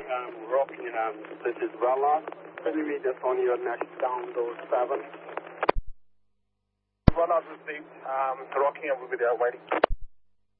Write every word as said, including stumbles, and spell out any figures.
Um, Rockingham, this is Vella. Can you read us on your next download seven? Vella received. Um, Rockingham will be there waiting.